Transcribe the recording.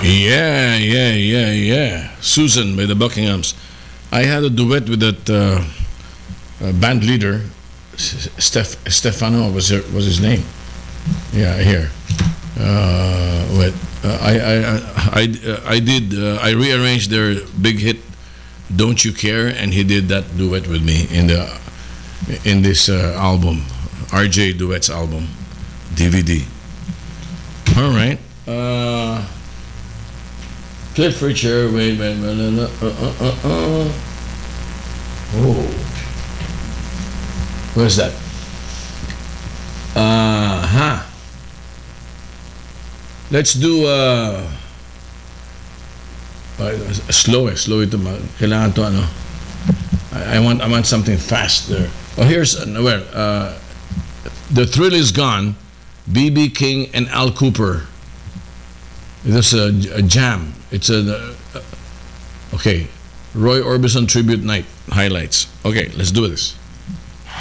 Yeah. Susan by the Buckinghams. I had a duet with that band leader, Stefano was his name. Yeah, here. Wait, I rearranged their big hit, "Don't You Care," and he did that duet with me in this album, RJ Duets album, DVD. All right. Cliff Richard. Wait. Oh, where's that? Let's do slow ito. Kailangan to ano. I want something fast there. Oh, here's The Thrill Is Gone, B.B. King and Al Cooper. It's a jam. It's okay. Roy Orbison tribute night highlights. Okay, let's do this.